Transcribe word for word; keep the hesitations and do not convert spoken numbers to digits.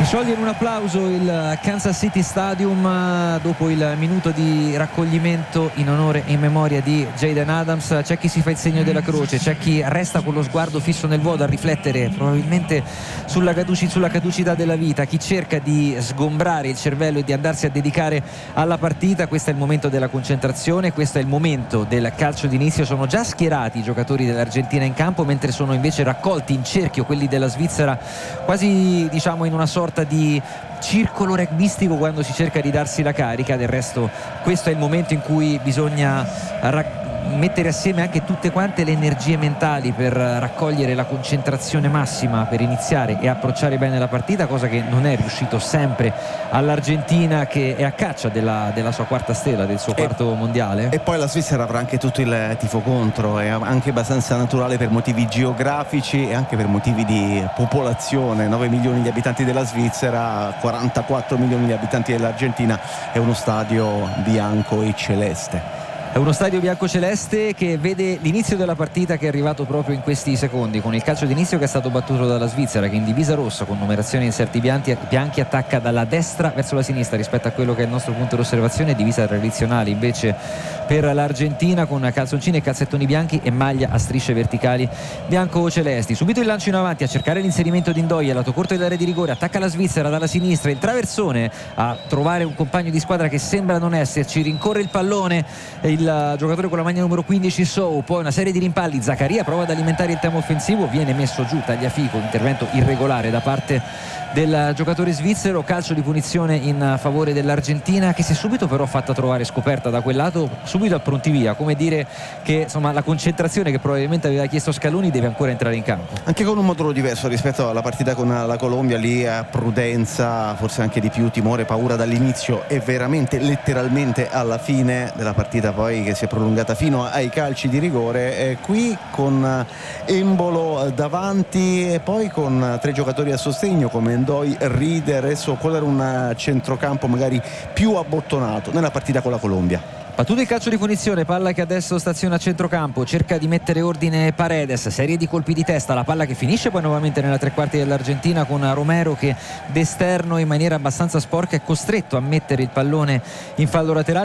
Si scioglie in un applauso il Kansas City Stadium dopo il minuto di raccoglimento in onore e in memoria di Jaden Adams. C'è chi si fa il segno della croce, c'è chi resta con lo sguardo fisso nel vuoto a riflettere probabilmente sulla, caduci, sulla caducità della vita, chi cerca di sgombrare il cervello e di andarsi a dedicare alla partita. Questo è il momento della concentrazione, questo è il momento del calcio d'inizio. Sono già schierati i giocatori dell'Argentina in campo, mentre sono invece raccolti in cerchio quelli della Svizzera, quasi diciamo in una sorta di circolo rugbyistico quando si cerca di darsi la carica. Del resto questo è il momento in cui bisogna raccogliere mettere assieme anche tutte quante le energie mentali per raccogliere la concentrazione massima per iniziare e approcciare bene la partita, cosa che non è riuscito sempre all'Argentina, che è a caccia della, della sua quarta stella, del suo quarto e, mondiale. E poi la Svizzera avrà anche tutto il tifo contro, è anche abbastanza naturale per motivi geografici e anche per motivi di popolazione. Nove milioni di abitanti della Svizzera, quarantaquattro milioni di abitanti dell'Argentina, è uno stadio bianco e celeste. È uno stadio biancoceleste che vede l'inizio della partita, che è arrivato proprio in questi secondi, con il calcio d'inizio che è stato battuto dalla Svizzera, che in divisa rossa con numerazione in inserti bianchi, bianchi attacca dalla destra verso la sinistra rispetto a quello che è il nostro punto d'osservazione. Divisa tradizionale invece per l'Argentina, con calzoncini e calzettoni bianchi e maglia a strisce verticali bianco-celesti. Subito il lancio in avanti a cercare l'inserimento di Ndoye, lato corto dell'area di rigore, attacca la Svizzera dalla sinistra, il traversone a trovare un compagno di squadra che sembra non esserci, rincorre il pallone il il giocatore con la maglia numero quindici Sow, poi una serie di rimpalli, Zaccaria prova ad alimentare il tema offensivo, viene messo giù Tagliafico, intervento irregolare da parte del giocatore svizzero, calcio di punizione in favore dell'Argentina, che si è subito però fatta trovare scoperta da quel lato, subito al prontivia, come dire che insomma la concentrazione che probabilmente aveva chiesto Scaloni deve ancora entrare in campo, anche con un modulo diverso rispetto alla partita con la Colombia. Lì prudenza, forse anche di più, timore, paura dall'inizio e veramente letteralmente alla fine della partita, poi che si è prolungata fino ai calci di rigore. E qui con Embolo davanti e poi con tre giocatori a sostegno come Ndoye, Rieder e So, quello era un centrocampo magari più abbottonato nella partita con la Colombia. Battuto il calcio di punizione, palla che adesso staziona a centrocampo, cerca di mettere ordine Paredes, serie di colpi di testa, la palla che finisce poi nuovamente nella tre quarti dell'Argentina con Romero che d'esterno in maniera abbastanza sporca è costretto a mettere il pallone in fallo laterale.